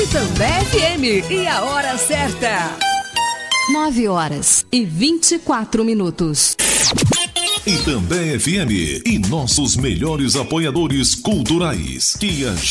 Itambé FM e a hora certa. 9h24. Itambé FM e nossos melhores apoiadores culturais. Kia